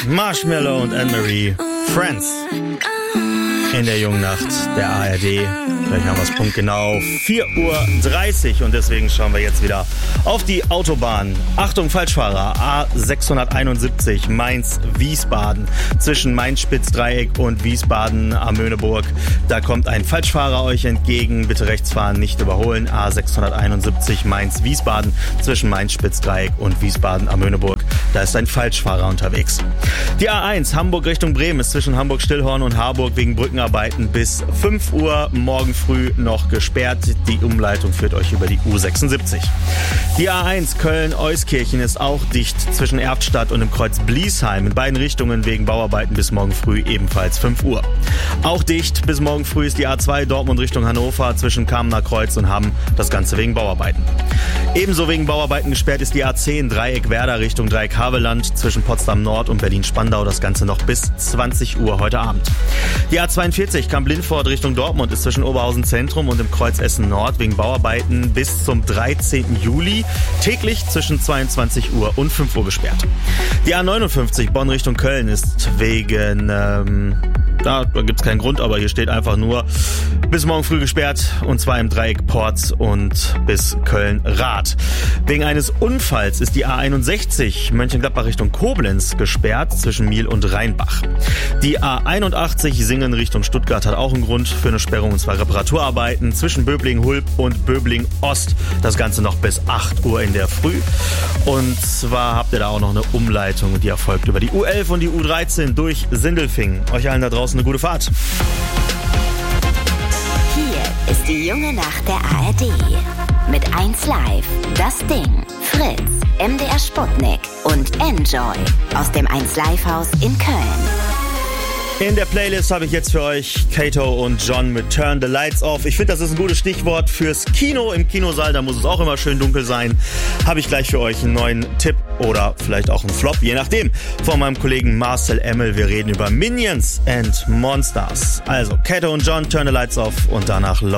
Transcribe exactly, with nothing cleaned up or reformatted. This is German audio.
Marshmallow und Anne-Marie, Friends. In der jungen Nacht der A R D. Gleich haben wir es punktgenau vier Uhr dreißig und deswegen schauen wir jetzt wieder auf die Autobahn. Achtung, Falschfahrer, A sechshunderteinundsiebzig Mainz-Wiesbaden. Zwischen Mainz-Spitzdreieck und Wiesbaden-Amöneburg. Da kommt ein Falschfahrer euch entgegen. Bitte rechts fahren, nicht überholen. A sechshunderteinundsiebzig Mainz-Wiesbaden. Zwischen Mainz-Spitzdreieck und Wiesbaden-Amöneburg. Da ist ein Falschfahrer unterwegs. Die A eins Hamburg Richtung Bremen ist zwischen Hamburg-Stillhorn und Harburg wegen Brückenarbeiten bis fünf Uhr morgen früh noch gesperrt. Die Umleitung führt euch über die U sechsundsiebzig. Die A eins Köln-Euskirchen ist auch dicht zwischen Erftstadt und dem Kreuz Bliesheim. In beiden Richtungen wegen Bauarbeiten bis morgen früh ebenfalls fünf Uhr. Auch dicht bis morgen früh ist die A zwei Dortmund Richtung Hannover zwischen Kamener Kreuz und Hamm. Das Ganze wegen Bauarbeiten. Ebenso wegen Bauarbeiten gesperrt ist die A zehn Dreieck Werder Richtung Dreieck Havelland zwischen Potsdam Nord und Berlin-Spandau. Das Ganze noch bis zwanzig Uhr heute Abend. Die A zweiundvierzig Kamp-Lindfort Richtung Dortmund ist zwischen Oberhausen Zentrum und dem Kreuz Essen Nord wegen Bauarbeiten bis zum dreizehnten Juli täglich zwischen zweiundzwanzig Uhr und fünf Uhr gesperrt. Die A neunundfünfzig Bonn Richtung Köln ist wegen... Ähm Da, da gibt es keinen Grund, aber hier steht einfach nur bis morgen früh gesperrt und zwar im Dreieck Porz und bis Köln-Rath. Wegen eines Unfalls ist die A einundsechzig Mönchengladbach Richtung Koblenz gesperrt zwischen Miel und Rheinbach. Die A einundachtzig Singen Richtung Stuttgart hat auch einen Grund für eine Sperrung und zwar Reparaturarbeiten zwischen Böbling-Hulb und Böbling-Ost. Das Ganze noch bis acht Uhr in der Früh. Und zwar habt ihr da auch noch eine Umleitung, die erfolgt über die U elf und die U dreizehn durch Sindelfingen. Euch allen da draußen eine gute Fahrt. Hier ist die junge Nacht der A R D. Mit eins Live, Das Ding, Fritz, M D R Sputnik und Enjoy aus dem eins Live Haus in Köln. In der Playlist habe ich jetzt für euch Kato und John mit Turn the Lights Off. Ich finde, das ist ein gutes Stichwort fürs Kino. Im Kinosaal, da muss es auch immer schön dunkel sein. Habe ich gleich für euch einen neuen Tipp oder vielleicht auch einen Flop, je nachdem, von meinem Kollegen Marcel Emmel. Wir reden über Minions and Monsters. Also Kato und John, Turn the Lights Off und danach Low.